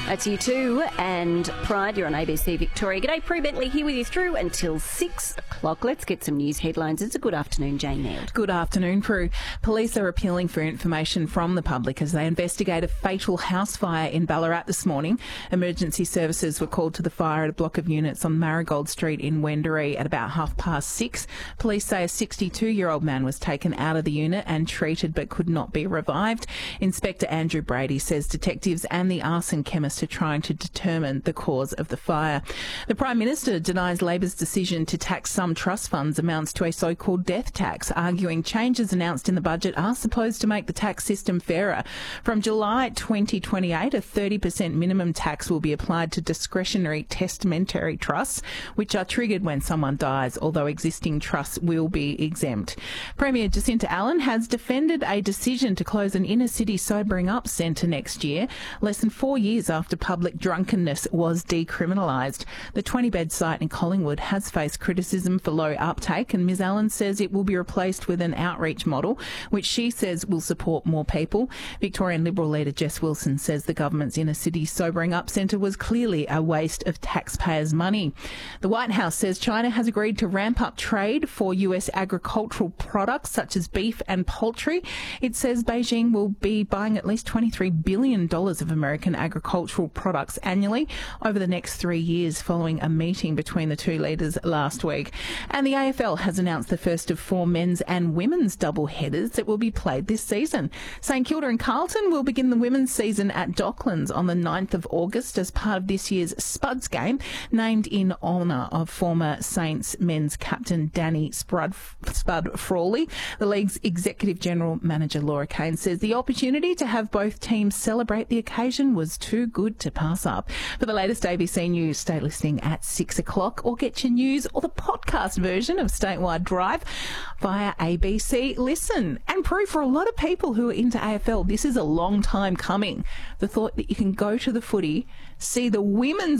That's you too, and Pride, you're on ABC Victoria. G'day, Prue Bentley here with you through until 6 o'clock. Let's get some news headlines. It's a good afternoon, Jane Neld. Good afternoon, Prue. Police are appealing for information from the public as they investigate a fatal house fire in Ballarat this morning. Emergency services were called to the fire at a block of units on Marigold Street in Wendouree at about 6:30. Police say a 62-year-old man was taken out of the unit and treated but could not be revived. Inspector Andrew Brady says detectives and the arson chemist are trying to determine the cause of the fire. The Prime Minister denies Labor's decision to tax some trust funds amounts to a so-called death tax, arguing changes announced in the budget are supposed to make the tax system fairer. From July 2028, a 30% minimum tax will be applied to discretionary testamentary trusts, which are triggered when someone dies, although existing trusts will be exempt. Premier Jacinta Allen has defended a decision to close an inner-city sobering up centre next year, less than 4 years after public drunkenness was decriminalised. The 20-bed site in Collingwood has faced criticism for low uptake, and Ms Allen says it will be replaced with an outreach model, which she says will support more people. Victorian Liberal leader Jess Wilson says the government's inner-city sobering up centre was clearly a waste of taxpayers' money. The White House says China has agreed to ramp up trade for US agricultural products such as beef and poultry. It says Beijing will be buying at least $23 billion of American agricultural products annually over the next 3 years, following a meeting between the two leaders last week. And the AFL has announced the first of 4 men's and women's double headers that will be played this season. St Kilda and Carlton will begin the women's season at Docklands on the 9th of August as part of this year's Spuds game, named in honour of former Saints men's captain Danny Spud Frawley. The league's Executive General Manager Laura Kane says the opportunity to have both teams celebrate the occasion was too good to pass up. For the latest ABC News, stay listening at 6 o'clock or get your news or the podcast version of Statewide Drive via ABC Listen. And Prue, for a lot of people who are into AFL, this is a long time coming. The thought that you can go to the footy, see the women's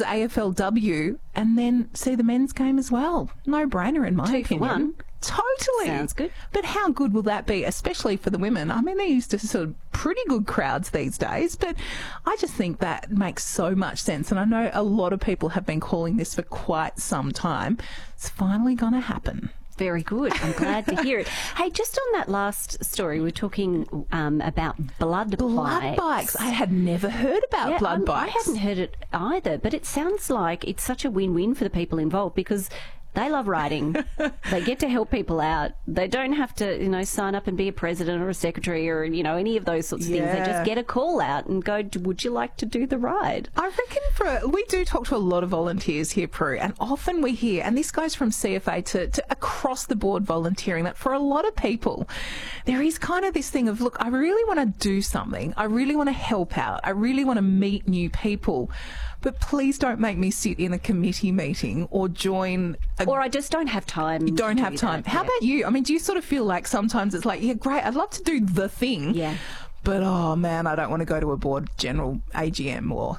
AFLW and then see the men's game as well. No brainer in my opinion. 2 for 1. Totally. Sounds good. But how good will that be, especially for the women? I mean, they're used to sort of pretty good crowds these days, but I just think that makes so much sense. And I know a lot of people have been calling this for quite some time. It's finally going to happen. Very good. I'm glad to hear it. Hey, just on that last story, we're talking about blood bikes. I had never heard about blood bikes. I hadn't heard it either, but it sounds like it's such a win-win for the people involved because they love riding. They get to help people out. They don't have to, sign up and be a president or a secretary or, any of those sorts of things. They just get a call out and go, would you like to do the ride? I reckon we do talk to a lot of volunteers here, Prue, and often we hear, and this goes from CFA to across the board volunteering, that for a lot of people, there is kind of this thing of, look, I really want to do something. I really want to help out. I really want to meet new people. But please don't make me sit in a committee meeting or join or I just don't have time. You don't have time. How about you? I mean, do you sort of feel like sometimes it's like, yeah, great, I'd love to do the thing. Yeah. But, oh, man, I don't want to go to a board general AGM or,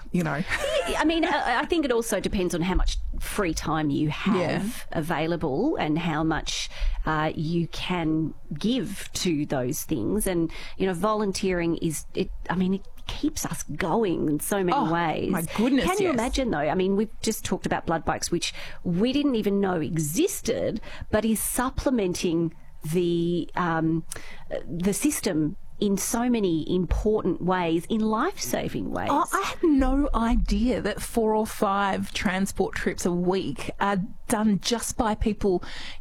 I mean, I think it also depends on how much free time you have available and how much you can give to those things. And, volunteering it keeps us going in so many ways. My goodness, Can you imagine, though? I mean, we've just talked about blood bikes, which we didn't even know existed, but is supplementing the system in so many important ways, in life-saving ways. Oh, I had no idea that 4 or 5 transport trips a week are done just by people